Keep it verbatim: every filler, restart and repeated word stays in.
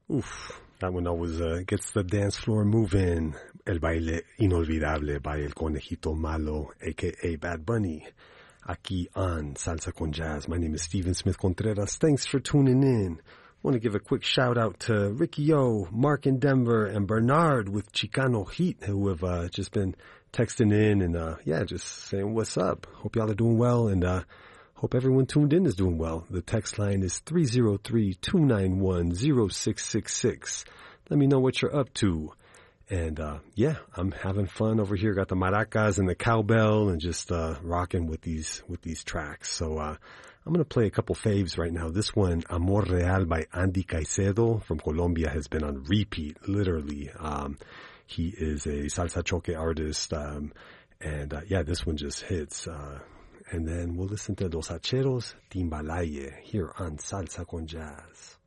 Oof, that one always uh, gets the dance floor moving. El baile inolvidable by El Conejito Malo, a k a. Bad Bunny. Aquí on Salsa con Jazz. My name is Steven Smith Contreras. Thanks for tuning in. I want to give a quick shout out to Ricky O, Mark in Denver, and Bernard with Chicano Heat, who have uh, just been texting in and, uh, yeah, just saying what's up. Hope y'all are doing well, and uh, hope everyone tuned in is doing well. The text line is three oh three, two nine one, oh six six six. Let me know what you're up to. And, uh, yeah, I'm having fun over here. Got the maracas and the cowbell and just, uh, rocking with these, with these tracks. So, uh, I'm going to play a couple faves right now. This one, Amor Real by Andy Caicedo from Colombia, has been on repeat, literally. Um, he is a salsa choque artist. Um, and, uh, yeah, this one just hits. Uh, and then we'll listen to Los Hacheros Timbalaye here on Salsa con Jazz.